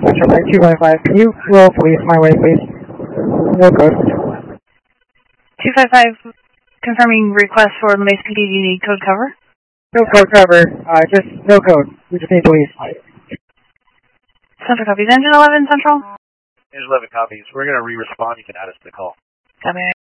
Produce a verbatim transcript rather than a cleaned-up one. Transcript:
Central Park two five five. Can you roll police my way, please? No code. two five five, confirming request for Mace P D. Do you need code cover? No code cover. Uh, just no code. We just need police. Central copies. Engine eleven, Central? Engine eleven copies. We're going to re-respond. You can add us to the call. Copy.